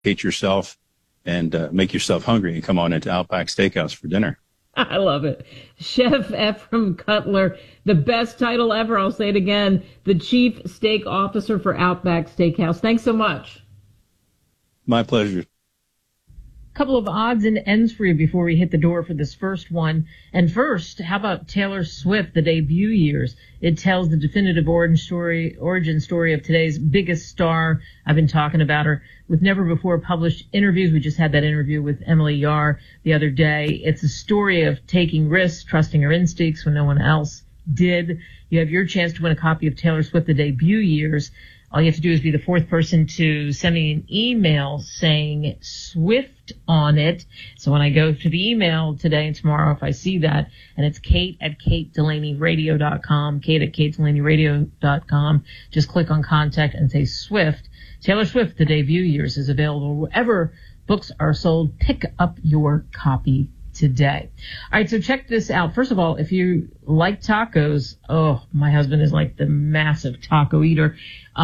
yourself and make yourself hungry and come on into Outback Steakhouse for dinner. I love it. Chef Ephraim Cutler, the best title ever. I'll say it again. The Chief Steak Officer for Outback Steakhouse. Thanks so much. My pleasure. Couple of odds and ends for you before we hit the door for this first one. And first, how about Taylor Swift, the debut years? It tells the definitive origin story of today's biggest star. I've been talking about her with never before published interviews. We just had that interview with Emily Yar the other day. It's a story of taking risks, trusting her instincts when no one else did. You have your chance to win a copy of Taylor Swift, the debut years. All you have to do is be the fourth person to send me an email saying Swift on it. So when I go to the email today and tomorrow, if I see that, and it's Kate@KateDelaneyRadio.com, Kate@KateDelaneyRadio.com, just click on contact and say Swift. Taylor Swift, the debut years, is available wherever books are sold. Pick up your copy today. All right, so check this out. First of all, if you like tacos, my husband is like the massive taco eater.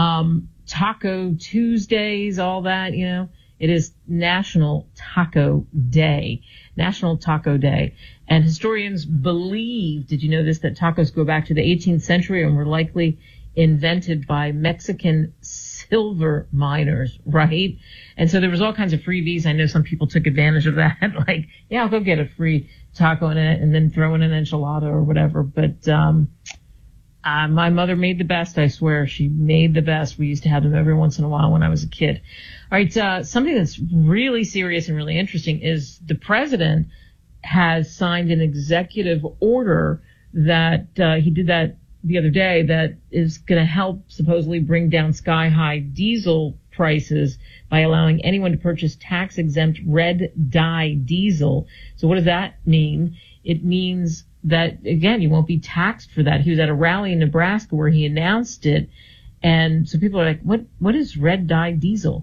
Taco Tuesdays, all that, it is National Taco Day. National Taco Day. And historians believe, did you know this, that tacos go back to the 18th century and were likely invented by Mexican silver miners, right? And so there was all kinds of freebies. I know some people took advantage of that. Like, yeah, I'll go get a free taco in it and then throw in an enchilada or whatever. But my mother made the best, I swear. She made the best. We used to have them every once in a while when I was a kid. All right, something that's really serious and really interesting is the president has signed an executive order that he did that the other day that is going to help supposedly bring down sky-high diesel prices by allowing anyone to purchase tax-exempt red dye diesel. So what does that mean? It means that, again, you won't be taxed for that. He was at a rally in Nebraska where he announced it, and so people are like, what is red dye diesel?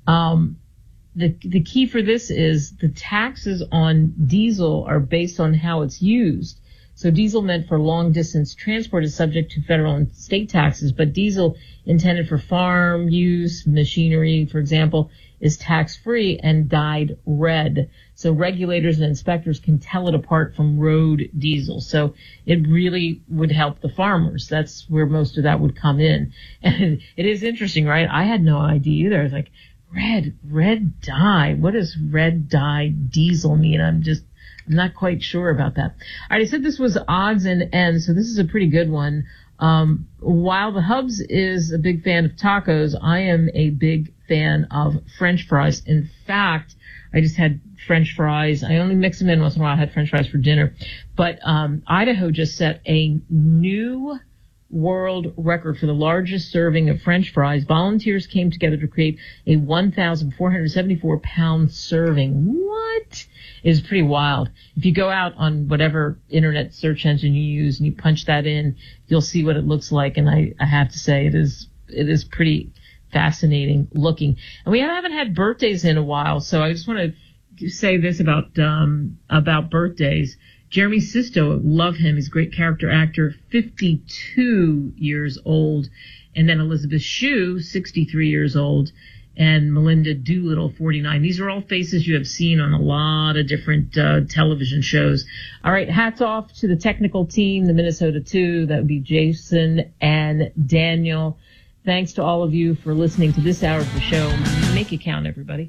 The key for this is the taxes on diesel are based on how it's used. So diesel meant for long-distance transport is subject to federal and state taxes, but diesel intended for farm use, machinery, for example, is tax-free and dyed red. So regulators and inspectors can tell it apart from road diesel. So it really would help the farmers. That's where most of that would come in. And it is interesting, right? I had no idea either. I was like, red dye. What does red dye diesel mean? I'm not quite sure about that. All right, I said this was odds and ends, so this is a pretty good one. While the Hubs is a big fan of tacos, I am a big fan of French fries. In fact, I just had French fries. I only mix them in once in a while. I had French fries for dinner. But Idaho just set a new world record for the largest serving of French fries. Volunteers came together to create a 1,474-pound serving. What? It is pretty wild. If you go out on whatever internet search engine you use and you punch that in, you'll see what it looks like. And I have to say, it is pretty fascinating looking. And we haven't had birthdays in a while, so I just want to say this about birthdays. Jeremy Sisto, love him. He's a great character actor, 52 years old. And then Elizabeth Shue, 63 years old. And Melinda Doolittle, 49. These are all faces you have seen on a lot of different television shows. All right, hats off to the technical team, the Minnesota 2. That would be Jason and Daniel. Thanks to all of you for listening to this hour of the show. Make it count, everybody.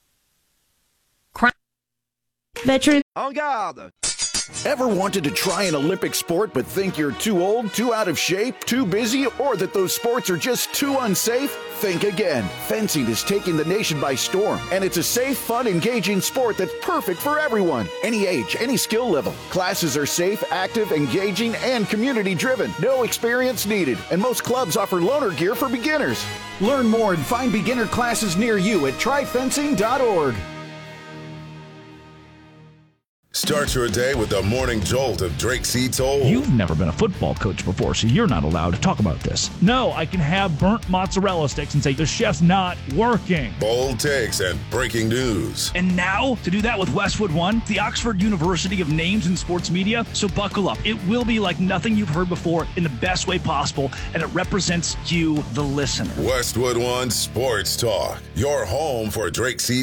Veteran. En garde! Ever wanted to try an Olympic sport but think you're too old, too out of shape, too busy, or that those sports are just too unsafe? Think again. Fencing is taking the nation by storm, and it's a safe, fun, engaging sport that's perfect for everyone. Any age, any skill level. Classes are safe, active, engaging, and community-driven. No experience needed, and most clubs offer loaner gear for beginners. Learn more and find beginner classes near you at tryfencing.org. Start your day with the morning jolt of Drake C. Toll. You've never been a football coach before, so you're not allowed to talk about this. No, I can have burnt mozzarella sticks and say the chef's not working. Bold takes and breaking news. And now, to do that with Westwood One, the Oxford University of names in sports media. So buckle up. It will be like nothing you've heard before in the best way possible, and it represents you, the listener. Westwood One Sports Talk, your home for Drake C.